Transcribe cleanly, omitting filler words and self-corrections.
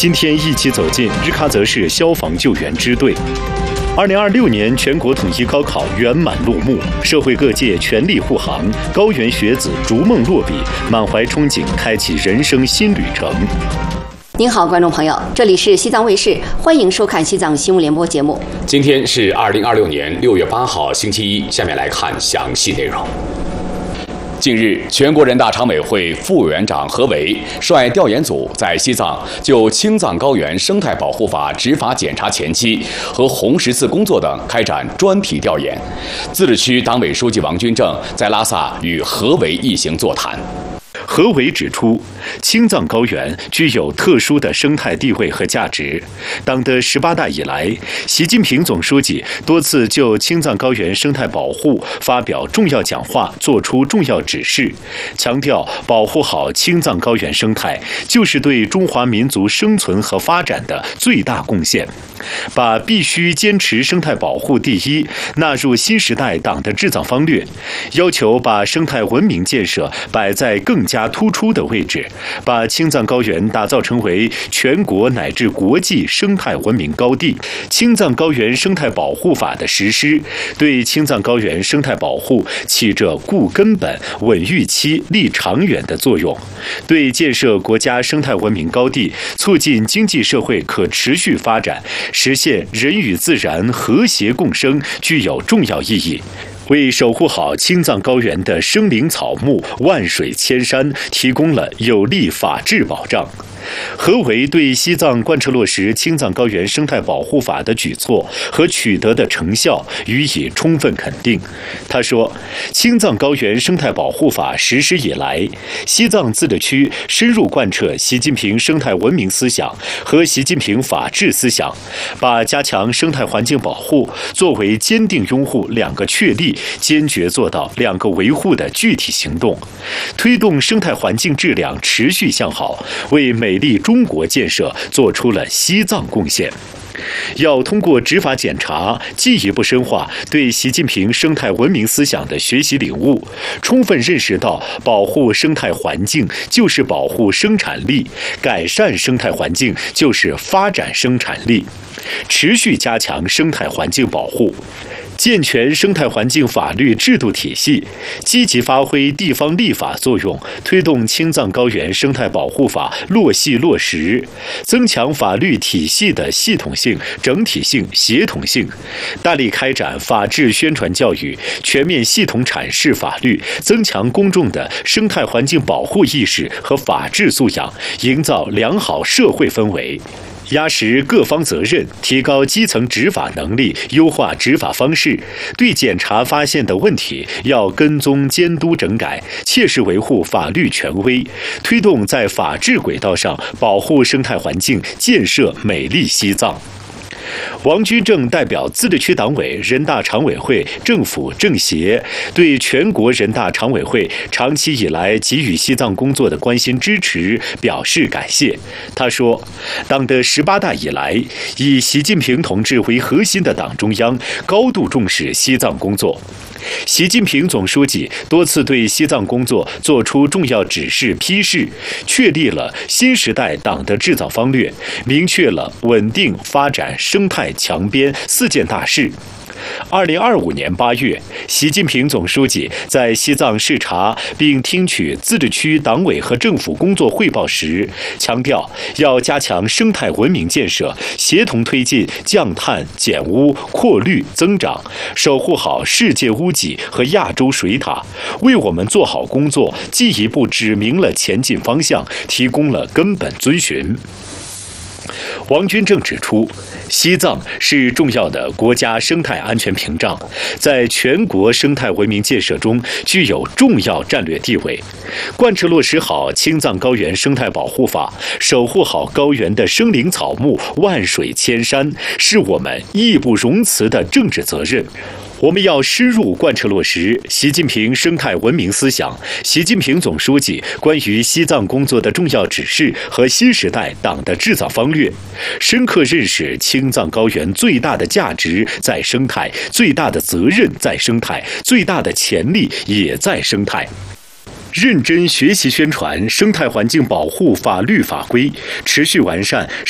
今天一起走进日喀则市消防救援支队。2026年全国统一高考圆满落幕，社会各界全力护航，高原学子逐梦落笔，满怀憧憬，开启人生新旅程。 您好，观众朋友，这里是西藏卫视，欢迎收看西藏新闻联播节目。 今天是2026年6月8号，星期一。下面来看详细内容。近日，全国人大常委会副委员长何为率调研组在西藏就青藏高原生态保护法执法检查前期和红十字工作等开展专题调研。自治区党委书记王军正在拉萨与何为一行座谈。 何为指出，青藏高原具有特殊的生态地位和价值。党的18大以来，习近平总书记多次就青藏高原生态保护发表重要讲话，作出重要指示，强调保护好青藏高原生态就是对中华民族生存和发展的最大贡献，把必须坚持生态保护第一纳入新时代党的治藏方略，要求把生态文明建设摆在更加突出的位置，把青藏高原打造成为全国乃至国际生态文明高地。青藏高原生态保护法的实施，对青藏高原生态保护起着固根本、稳预期、立长远的作用，对建设国家生态文明高地、促进经济社会可持续发展、实现人与自然和谐共生具有重要意义，为守护好青藏高原的生灵草木、万水千山提供了有力法治保障。何为对西藏贯彻落实青藏高原生态保护法的举措和取得的成效予以充分肯定。他说，青藏高原生态保护法实施以来，西藏自治区深入贯彻习近平生态文明思想和习近平法治思想，把加强生态环境保护作为坚定拥护两个确立、坚决做到两个维护的具体行动，推动生态环境质量持续向好，为美丽中国建设做出了西藏贡献。要通过执法检查，进一步深化对习近平生态文明思想的学习领悟，充分认识到保护生态环境就是保护生产力，改善生态环境就是发展生产力，持续加强生态环境保护，健全生态环境法律制度体系，积极发挥地方立法作用，推动青藏高原生态保护法落细落实，增强法律体系的系统性、整体性、协同性，大力开展法治宣传教育，全面系统阐释法律，增强公众的生态环境保护意识和法治素养，营造良好社会氛围。压实各方责任，提高基层执法能力，优化执法方式，对检查发现的问题要跟踪监督整改，切实维护法律权威，推动在法治轨道上保护生态环境，建设美丽西藏。王军正代表自治区党委、人大常委会、政府、政协对全国人大常委会长期以来给予西藏工作的关心支持表示感谢。他说，党的18大以来，以习近平同志为核心的党中央高度重视西藏工作。习近平总书记多次对西藏工作作出重要指示批示，确立了新时代党的治藏方略，明确了稳定发展生态强边4件大事。2025年8月，习近平总书记在西藏视察并听取自治区党委和政府工作汇报时，强调要加强生态文明建设，协同推进降碳、减污、扩绿、增长，守护好世界屋脊和亚洲水塔，为我们做好工作进一步指明了前进方向，提供了根本遵循。王军正指出，西藏是重要的国家生态安全屏障，在全国生态文明建设中具有重要战略地位。贯彻落实好青藏高原生态保护法，守护好高原的生灵草木、万水千山，是我们义不容辞的政治责任。我们要深入贯彻落实习近平生态文明思想、习近平总书记关于西藏工作的重要指示和新时代党的治藏方略，深刻认识青藏高原最大的价值在生态，最大的责任在生态，最大的潜力也在生态。认真学习宣传生态环境保护法律法规，持续完善